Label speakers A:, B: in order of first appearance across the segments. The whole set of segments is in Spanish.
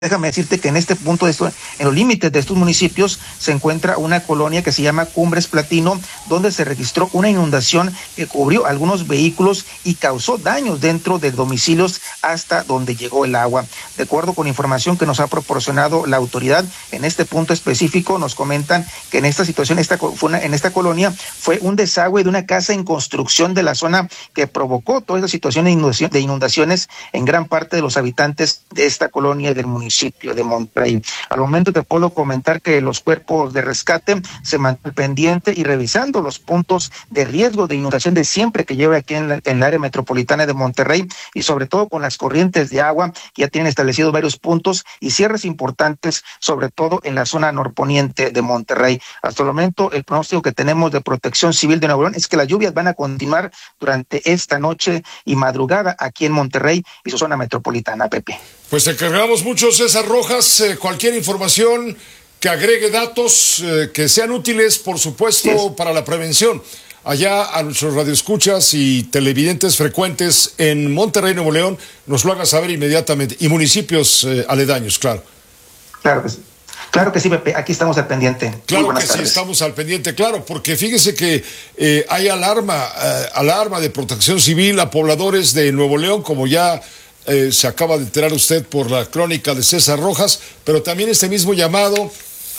A: Déjame decirte que en este punto en los límites de estos municipios, se encuentra una colonia que se llama Cumbres Platino, donde se registró una inundación que cubrió algunos vehículos y causó daños dentro de domicilios hasta donde llegó el agua. De acuerdo con información que nos ha proporcionado la autoridad, en este punto específico nos comentan que en esta situación, en esta colonia, fue un desagüe de una casa en construcción de la zona que provocó toda esa situación de inundaciones en gran parte de los habitantes de esta colonia y del municipio de Monterrey. Al momento te puedo comentar que los cuerpos de rescate se mantienen pendientes y revisando los puntos de riesgo de inundación de siempre que lleve aquí en el área metropolitana de Monterrey, y sobre todo con las corrientes de agua que ya tienen establecidos varios puntos y cierres importantes, sobre todo en la zona norponiente de Monterrey. Hasta el momento, el pronóstico que tenemos de Protección Civil de Nuevo León es que las lluvias van a continuar durante esta noche y madrugada aquí en Monterrey y su zona metropolitana, Pepe.
B: Pues te encargamos mucho, César Rojas. Cualquier información que agregue datos que sean útiles, por supuesto, para la prevención. Allá a nuestros radioescuchas y televidentes frecuentes en Monterrey, Nuevo León, nos lo hagan saber inmediatamente. Y municipios aledaños, claro.
A: Claro que sí, Pepe, aquí estamos al pendiente.
B: Claro que sí, estamos al pendiente, claro, porque fíjese que hay alarma de Protección Civil a pobladores de Nuevo León, como ya se acaba de enterar usted por la crónica de César Rojas, pero también este mismo llamado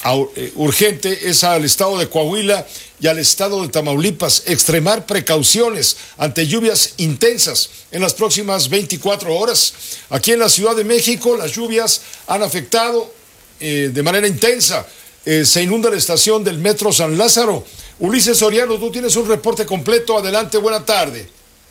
B: urgente es al estado de Coahuila y al estado de Tamaulipas, extremar precauciones ante lluvias intensas en las próximas 24 horas. Aquí en la Ciudad de México las lluvias han afectado de manera intensa. Se inunda la estación del Metro San Lázaro. Ulises Soriano, tú tienes un reporte completo. Adelante, buena tarde.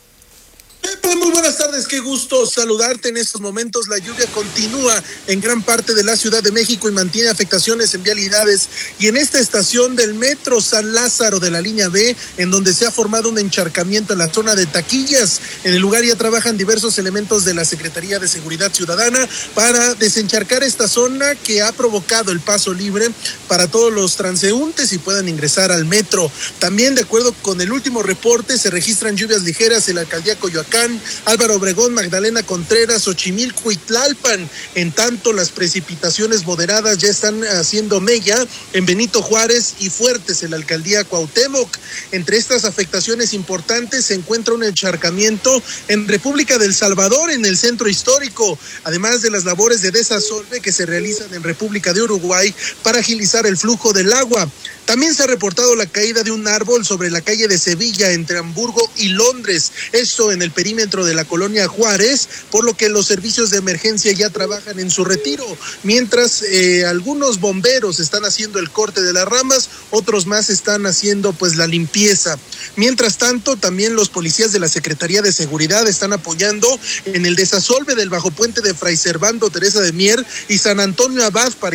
C: Pepe, muy buenas tardes, qué gusto saludarte. En estos momentos la lluvia continúa en gran parte de la Ciudad de México y mantiene afectaciones en vialidades, y en esta estación del Metro San Lázaro de la línea B, en donde se ha formado un encharcamiento en la zona de taquillas. En el lugar ya trabajan diversos elementos de la Secretaría de Seguridad Ciudadana para desencharcar esta zona que ha provocado el paso libre para todos los transeúntes y puedan ingresar al metro. También, de acuerdo con el último reporte, se registran lluvias ligeras en la alcaldía Coyoacán, Álvaro Obregón, Magdalena Contreras, Xochimilco y Tlalpan. En tanto, las precipitaciones moderadas ya están haciendo mella en Benito Juárez y fuertes en la alcaldía Cuauhtémoc. Entre estas afectaciones importantes se encuentra un encharcamiento en República del Salvador, en el centro histórico, además de las labores de desasolve que se realizan en República de Uruguay para agilizar el flujo del agua. También se ha reportado la caída de un árbol sobre la calle de Sevilla entre Hamburgo y Londres, esto en el perímetro de la colonia Juárez, por lo que los servicios de emergencia ya trabajan en su retiro, mientras algunos bomberos están haciendo el corte de las ramas, otros más están haciendo pues la limpieza. Mientras tanto, también los policías de la Secretaría de Seguridad están apoyando en el desasolve del bajopuente de Fray Servando Teresa de Mier y San Antonio Abad para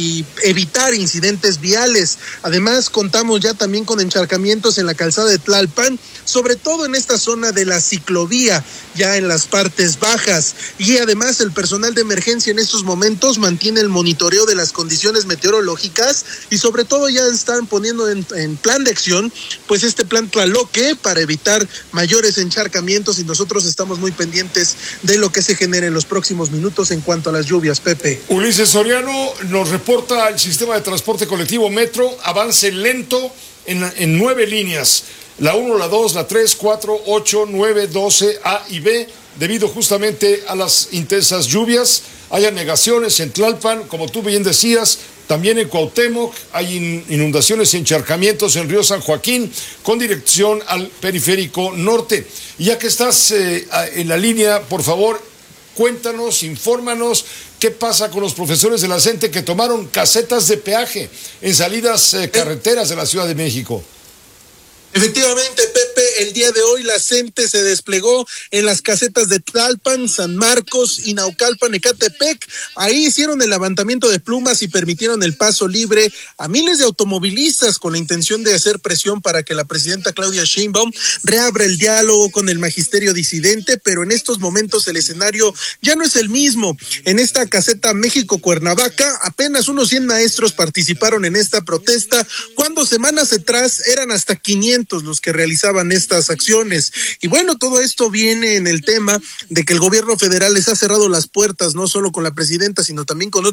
C: evitar incidentes viales. Además, contamos ya también con encharcamientos en la calzada de Tlalpan, sobre todo en esta zona de la ciclovía, ya en las partes bajas. Y además, el personal de emergencia en estos momentos mantiene el monitoreo de las condiciones meteorológicas y sobre todo ya están poniendo en plan de acción, pues este plan Tlaloque para evitar mayores encharcamientos, y nosotros estamos muy pendientes de lo que se genere en los próximos minutos en cuanto a las lluvias, Pepe.
B: Ulises Soriano nos reporta el sistema de transporte colectivo Metro, avance lento en 9 líneas, la 1, la 2, la 3, 4, 8, 9, 12, A y B, debido justamente a las intensas lluvias. Hay anegaciones en Tlalpan, como tú bien decías, también en Cuauhtémoc hay inundaciones y encharcamientos en Río San Joaquín con dirección al periférico norte. Y ya que estás en la línea, por favor, cuéntanos, infórmanos qué pasa con los profesores de la CENTE que tomaron casetas de peaje en salidas carreteras de la Ciudad de México.
C: Efectivamente, Pepe, el día de hoy la CENTE se desplegó en las casetas de Tlalpan, San Marcos y Naucalpan, Ecatepec. Ahí hicieron el levantamiento de plumas y permitieron el paso libre a miles de automovilistas con la intención de hacer presión para que la presidenta Claudia Sheinbaum reabra el diálogo con el magisterio disidente, pero en estos momentos el escenario ya no es el mismo. En esta caseta México-Cuernavaca, apenas unos 100 maestros participaron en esta protesta, cuando semanas atrás eran hasta 500 los que realizaban estas acciones. Y bueno, todo esto viene en el tema de que el gobierno federal les ha cerrado las puertas, no solo con la presidenta, sino también con otros